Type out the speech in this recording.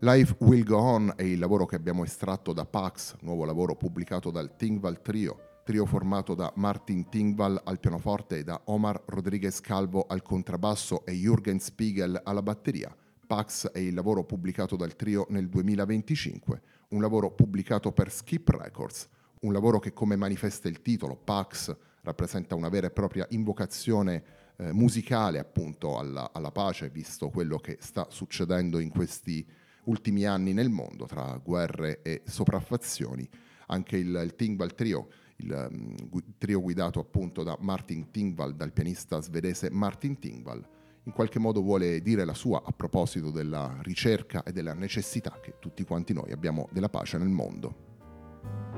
Life Will Go On è il lavoro che abbiamo estratto da Pax, nuovo lavoro pubblicato dal Tingval trio formato da Martin Tingval al pianoforte e da Omar Rodriguez Calvo al contrabbasso e Jürgen Spiegel alla batteria. Pax è il lavoro pubblicato dal trio nel 2025, un lavoro pubblicato per Skip Records, un lavoro che, come manifesta il titolo, Pax rappresenta una vera e propria invocazione musicale appunto alla pace, visto quello che sta succedendo in questi ultimi anni nel mondo tra guerre e sopraffazioni. Anche il Tingval Trio, trio guidato appunto da Martin Tingval, dal pianista svedese Martin Tingval, in qualche modo vuole dire la sua a proposito della ricerca e della necessità che tutti quanti noi abbiamo della pace nel mondo.